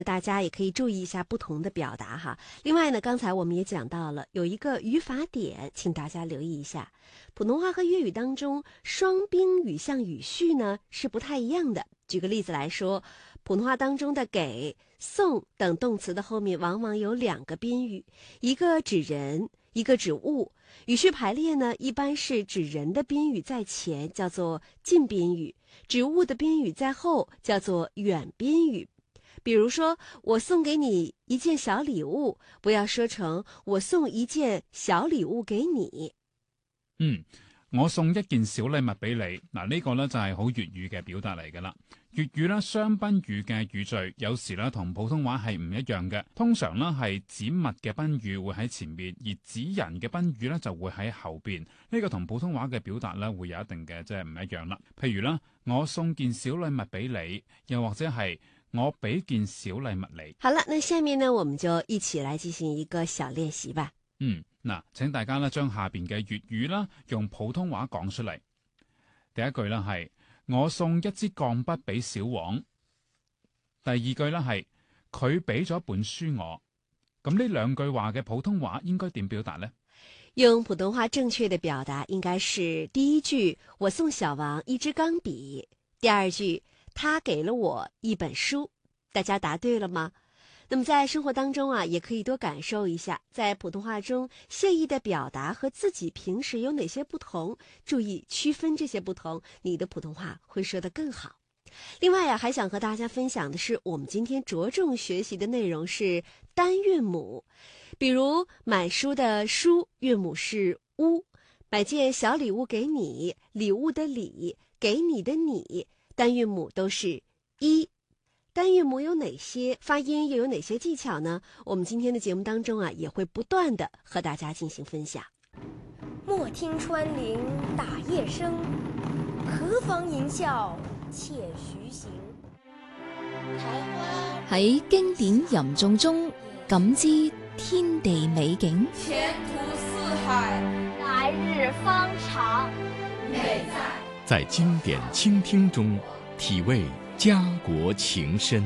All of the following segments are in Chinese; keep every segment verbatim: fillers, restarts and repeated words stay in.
大家也可以注意一下不同的表达哈。另外呢，刚才我们也讲到了有一个语法点，请大家留意一下。普通话和粤语当中，双宾语向语序呢是不太一样的。举个例子来说，普通话当中的给、送等动词的后面往往有两个宾语，一个指人，一个指物。语序排列呢，一般是指人的宾语在前，叫做近宾语；指物的宾语在后，叫做远宾语。比如说，我送给你一件小礼物，不要說成我送一件小禮物給你。 嗯，我送一件小禮物俾你。嗱，呢個呢就係好粵語嘅表達嚟噶啦。粵語呢雙賓語嘅語序有時呢同普通話係唔一樣嘅，通常呢係指物嘅賓語會喺前面，而指人嘅賓語呢就會喺後邊。呢個同普通話嘅表達呢會有一定嘅即係唔一樣啦。譬如啦，我送件小禮物俾你，又或者係我俾件小禮物你。 好了，那下面呢，我們就一起來進行一個小練習吧。 嗯，嗱，請大家呢將下邊嘅粵語啦用普通話講出嚟。第一句啦係我送一支鋼筆俾小王。第二句啦係佢俾咗本書我。咁呢兩句話嘅普通話應該點表達呢？ 用普通話正確的表達應該是第一句我送小王一支鋼筆，第二句他給了我一本書。大家答對了嗎？那麼在生活當中啊，也可以多感受一下，在普通話中謝意的表達和自己平時有哪些不同，注意區分這些不同，你的普通話會說得更好。另外啊，還想和大家分享的是，我們今天着重學習的內容是單韻母。比如買書的書韻母是屋，買件小禮物給你，禮物的禮，給你的你，單韻母都是一。單韻母有哪些發音，又有哪些技巧呢？我們今天的節目當中啊，也會不斷的和大家進行分享。 莫聽穿林打葉聲，何妨吟嘯且徐行。 喺經典吟誦中感知天地美景， 前途似海， 來日方長。 美在在經典傾聽中體味家國情深。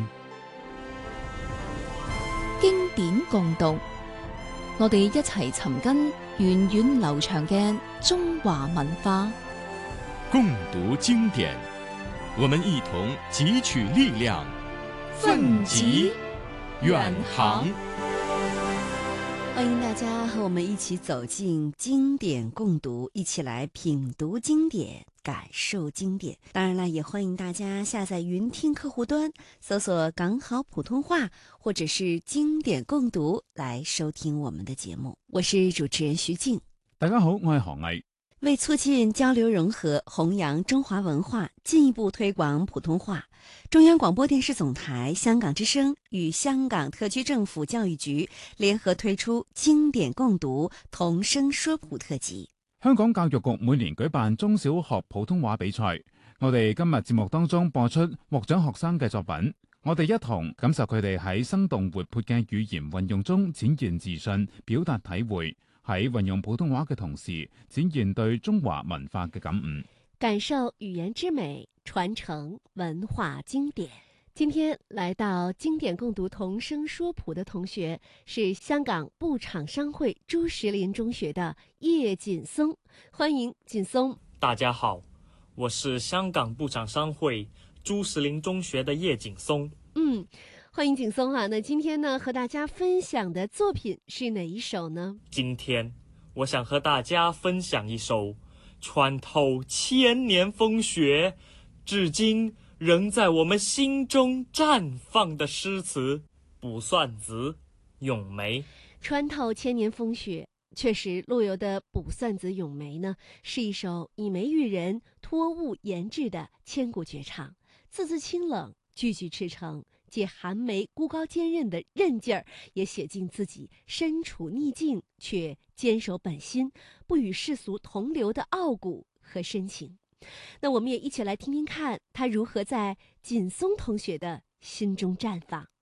經典共讀，我哋一齊尋根源遠流長嘅中華文化。 共讀經典，我們一同汲取力量，奮楫遠航。 歡迎大家和我們一起走進經典共讀，一起來品讀經典，感受經典。當然了，也歡迎大家下載雲聽客戶端，搜索港好普通話或者是經典共讀來收聽我們的節目。我是主持人徐靜。 大家好，我係何毅。 為促進交流融合，弘揚中華文化，進一步推廣普通話，中央廣播電視總台香港之聲與香港特區政府教育局聯合推出經典共讀同聲說普特輯。 香港教育局每年舉辦中小學普通話比賽，我哋今日節目當中播出獲獎學生嘅作品，我哋一同感受佢哋喺生動活潑嘅語言運用中展現自信，表達體會，喺運用普通話嘅同時展現對中華文化嘅感悟， 感受語言之美，傳承文化經典。今天來到經典共讀同聲說普的同學是香港布廠商會朱石林中學的葉錦松，歡迎錦松。 大家好，我是香港布廠商會朱石林中學的葉錦松。 嗯，歡迎錦松啊。那今天呢和大家分享的作品是哪一首呢？ 今天我想和大家分享一首穿透千年風雪，至今仍在我們心中綻放的詩詞《卜算子·詠梅》。 穿透千年風雪，確實陸游的《卜算子·詠梅》呢，是一首以梅喻人、托物言志的千古絕唱，字字清冷，句句赤誠，借寒梅孤高堅韌的韌勁兒，也寫盡自己身處逆境卻堅守本心，不與世俗同流的傲骨和深情。那我們也一起來聽聽看他如何在錦松同學的心中綻放。